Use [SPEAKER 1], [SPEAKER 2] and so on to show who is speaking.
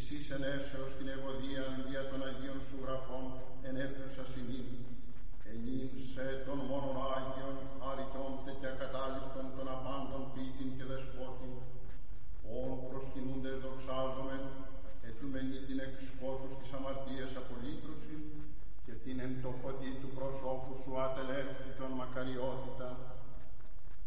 [SPEAKER 1] Εσείς ενέσεως την ευωδία δια των Αγίων σου γραφών ενέφερσα συνήν. Ενήν σε των μόνον Άγιον, αριτώντε και ακατάληπτον των απάντων ποιητήν και δεσπότην, όν προσκυνούντες δοξάζομεν, ετούμενη την εξ σκότους της αμαρτίας απολύτρωση και την εν το φωτί του προσώπου σου ατελεύτητον μακαριότητα,